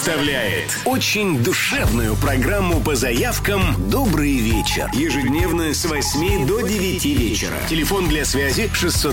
представляет очень душевную программу по заявкам «Добрый вечер». Ежедневно с 8 до 9 вечера. Телефон для связи 600